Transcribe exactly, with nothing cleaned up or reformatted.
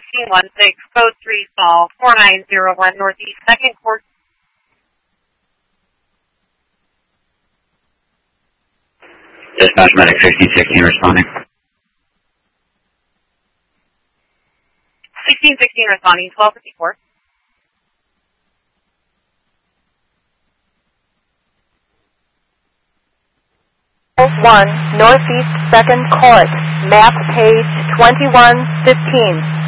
sixteen one six, code three stall, four nine zero one Northeast second Court. Dispatch medic sixteen sixteen responding. sixteen sixteen responding, twelve fifty-four. one, Northeast second Court, map page twenty-one fifteen.